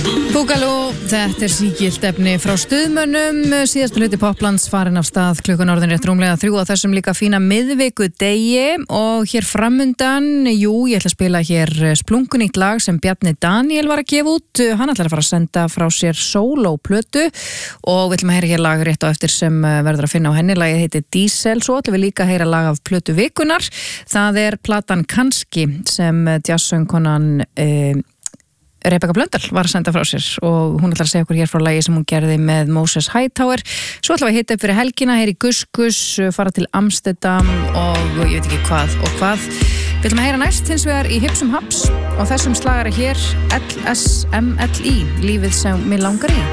Búgalú, þetta sígilt efni frá stuðmönnum, síðastu hluti Poplands farin af stað klukkan orðin rétt rúmlega 3 á þessum líka fína miðvikudegi og hér framundan, ég ætla að spila hér splunkunýtt lag sem Bjarni Daniel var að gefa út, hann ætlar að fara að senda frá sér sólóplötu og við ætlum að heyra hér lag rétt á eftir sem verður að finna á henni, lagið heitir Diesel, svo ætlum við líka að heyra lag af plötu vikunar, það er platan Kannski sem jazzsöngkonan Rebecca Blöndal var að senda frá sér og hún ætlar að segja okkur hér frá lagi sem hún gerði með Moses Hightower. Svo ætlum við að hitta upp fyrir helgina, heyri Gus Gus, fara til Amsterdam og ég veit ekki hvað og hvað. Við ætlum að heyra næst hins vegar í Hipsum Haps og þessum slagari hér LSMLI, lífið sem mig langar í.